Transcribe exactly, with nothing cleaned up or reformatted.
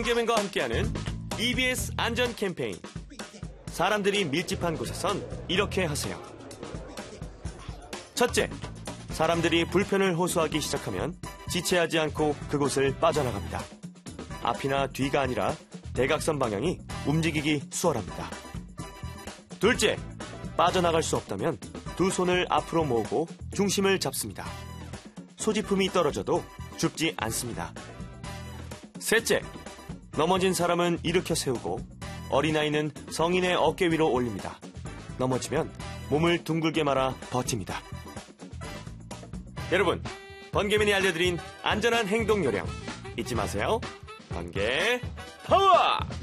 번개맨과 함께하는 이비에스 안전 캠페인. 사람들이 밀집한 곳에선 이렇게 하세요. 첫째, 사람들이 불편을 호소하기 시작하면 지체하지 않고 그곳을 빠져나갑니다. 앞이나 뒤가 아니라 대각선 방향이 움직이기 수월합니다. 둘째, 빠져나갈 수 없다면 두 손을 앞으로 모으고 중심을 잡습니다. 소지품이 떨어져도 줍지 않습니다. 셋째, 넘어진 사람은 일으켜 세우고 어린아이는 성인의 어깨 위로 올립니다. 넘어지면 몸을 둥글게 말아 버팁니다. 여러분, 번개맨이 알려드린 안전한 행동 요령 잊지 마세요. 번개 파워!